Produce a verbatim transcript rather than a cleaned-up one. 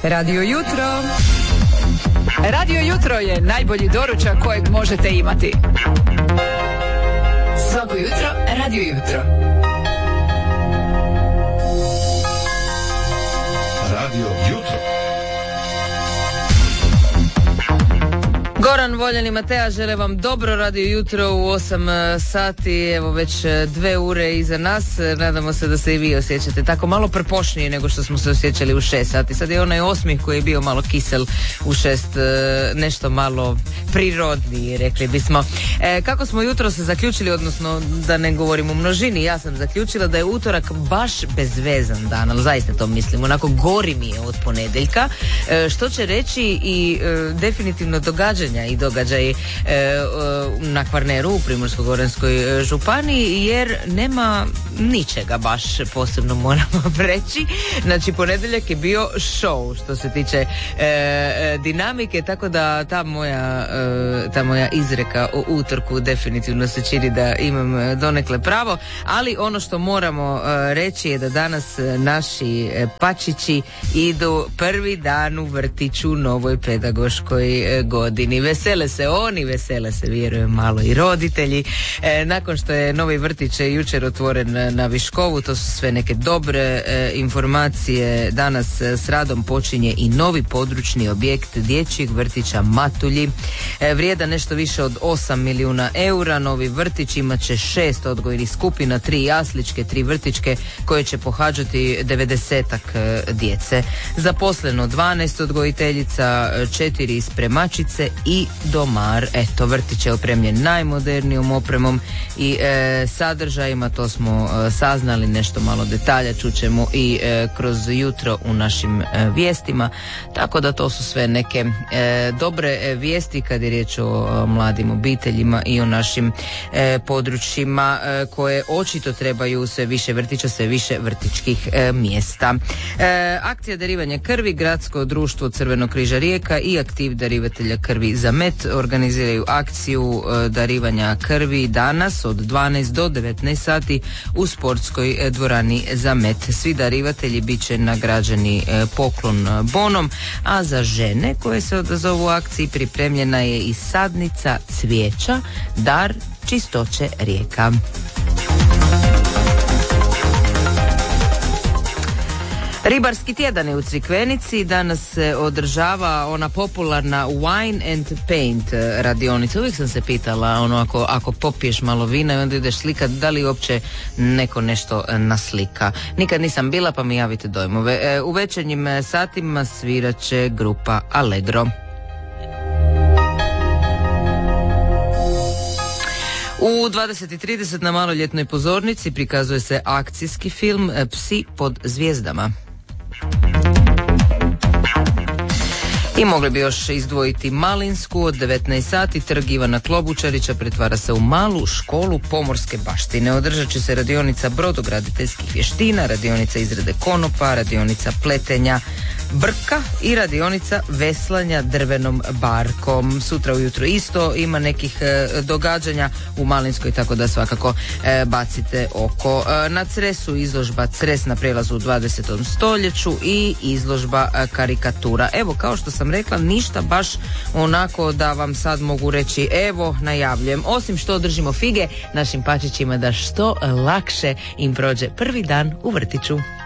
Radio Jutro. Radio Jutro je najbolji doručak kojeg možete imati. Svako jutro Radio Jutro. Radio Jutro. Goran, Voljan i Matea žele vam dobro Radio Jutro u osam sati, evo već dve ure iza nas. Nadamo se da se i vi osjećate tako malo prpošnije nego što smo se osjećali u šest sati. Sad je onaj osmih koji je bio malo kisel u šest, nešto malo prirodniji, rekli bismo. E, kako smo jutro se zaključili, odnosno da ne govorim u množini, ja sam zaključila da je utorak baš bezvezan dan, ali zaista to mislim, onako gori mi je od ponedjeljka, e, što će reći i e, definitivno događanja i događaji e, na Kvarneru u Primorsko-goranskoj županiji, jer nema ničega baš posebno, moramo reći. Znači ponedjeljak je bio show što se tiče e, dinamike, tako da ta moja, e, ta moja izreka o utorku definitivno se čini da imam donekle pravo, ali ono što moramo e, reći je da danas naši pačići idu prvi dan u vrtiću u novoj pedagoškoj godini. Vesele se oni, vesele se, vjerujem, malo i roditelji. E, nakon što je novi vrtić jučer otvoren na Viškovu, to su sve neke dobre e, informacije. Danas s radom počinje i novi područni objekt dječjeg vrtića Matulji. E, vrijedan nešto više od osam milijuna eura. Novi vrtić imat će šest odgojnih skupina, tri jasličke, tri vrtičke, koje će pohađati devedesetak e, djece. Zaposleno dvanaest odgojiteljica, četiri spremačice i domar. Eto, vrtić je opremljen najmodernijom opremom i e, sadržajima, to smo e, saznali nešto malo detalja, čućemo i e, kroz jutro u našim e, vijestima, tako da to su sve neke e, dobre e, vijesti kad je riječ o, o mladim obiteljima i o našim e, područjima e, koje očito trebaju sve više vrtića, sve više vrtičkih e, mjesta. E, akcija darivanja krvi, Gradsko društvo Crvenog križa Rijeka i aktiv darivatelja krvi za met organiziraju akciju e, darivanja krvi danas od dvanaest do devetnaest sati u sportskoj e, dvorani za met. Svi darivatelji bit će nagrađeni e, poklon bonom, a za žene koje se odazovu akciji pripremljena je i sadnica cvijeća, dar čistoće Rijeka. Ribarski tjedan je u Crikvenici, danas se održava ona popularna Wine and Paint radionica. Uvijek sam se pitala, ono, ako, ako popiješ malo vina i onda ideš slikat, da li uopće neko nešto naslika. Nikad nisam bila, pa mi javite dojmove. E, u večernjim satima svirat će grupa Allegro. U dvadeset i trideset na maloljetnoj pozornici prikazuje se akcijski film Psi pod zvijezdama. I mogli bi još izdvojiti Malinsku od devetnaest sati. Trg Ivana Klobučarića pretvara se u malu školu pomorske baštine. Održat će se radionica brodograditeljskih vještina, radionica izrade konopa, radionica pletenja brka i radionica veslanja drvenom barkom. Sutra ujutro isto ima nekih e, događanja u Malinskoj, tako da svakako e, bacite oko. E, na Cresu izložba Cres na prijelazu u dvadesetom stoljeću i izložba e, karikatura. Evo, kao što sam rekla, ništa baš onako da vam sad mogu reći evo, najavljujem, osim što držimo fige našim pačićima da što lakše im prođe prvi dan u vrtiću.